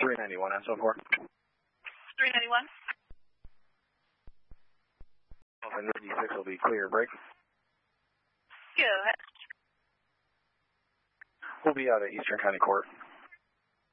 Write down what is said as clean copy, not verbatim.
391 and so forth. 391. And 56 will be clear, break. Go ahead. We'll be out at Eastern County Court.